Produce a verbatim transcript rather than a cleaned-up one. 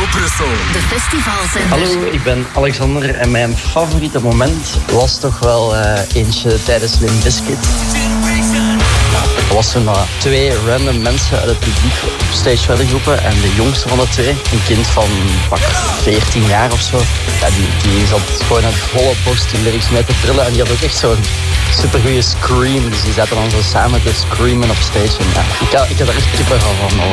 Brussel. De festivalzender. Hallo, ik ben Alexander en mijn favoriete moment was toch wel uh, eentje tijdens Limp Bizkit. Er was toen maar twee random mensen uit het publiek op stage verder geroepen en de jongste van de twee, een kind van pak veertien jaar of zo, ja, die, die zat gewoon aan het volle post die lyrics mee te trillen en die had ook echt zo'n supergoeie scream, dus die zaten dan zo samen te screamen op stage en ja, ik had, ik had er echt super van.